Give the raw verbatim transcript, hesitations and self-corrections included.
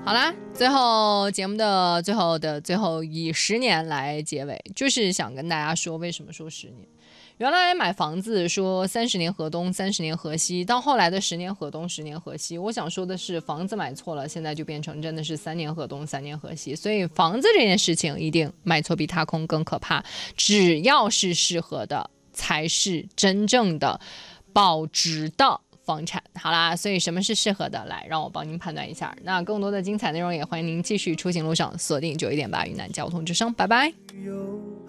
好啦，最后节目的最后的最后以十年来结尾，就是想跟大家说为什么说十年。原来买房子说三十年河东，三十年河西，到后来的十年河东，十年河西。我想说的是，房子买错了，现在就变成真的是三年河东，三年河西。所以房子这件事情，一定买错比踏空更可怕。只要是适合的，才是真正的保值的房产。好啦，所以什么是适合的？来，让我帮您判断一下。那更多的精彩内容，也欢迎您继续出行路上锁定九一点八云南交通之声，拜拜。